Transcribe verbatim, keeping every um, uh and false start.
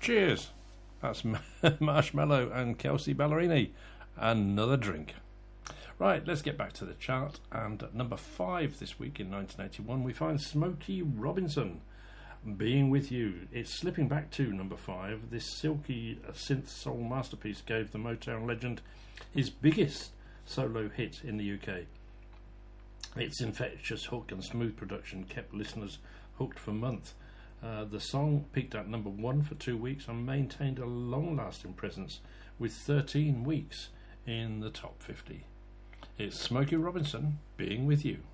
Cheers. That's Marshmello and Kelsea Ballerini. Another drink. Right, let's get back to the chart. And at number five this week in nineteen eighty-one, we find Smokey Robinson, Being With You. It's slipping back to number five. This silky synth soul masterpiece gave the Motown legend his biggest solo hit in the U K. Its infectious hook and smooth production kept listeners hooked for months. Uh, the song peaked at number one for two weeks and maintained a long-lasting presence with thirteen weeks in the top fifty. It's Smokey Robinson, Being With You.